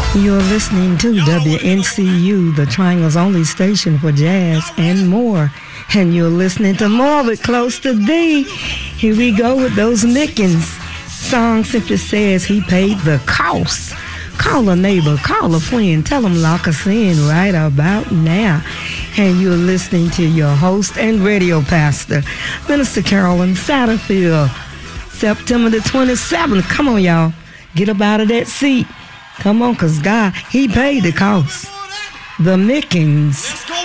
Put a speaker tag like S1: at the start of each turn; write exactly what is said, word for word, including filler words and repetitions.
S1: You're listening to W N C U, the Triangle's only station for jazz and more. And you're listening to more of it close to thee. Here we go with those Mickens. Song simply says he paid the cost. Call a neighbor, call a friend, tell them lock us in right about now. And you're listening to your host and radio pastor, Minister Carolyn Satterfield. September the twenty-seventh. Come on, y'all. Get up out of that seat. Come on, because God, he paid the cost. The Mickens.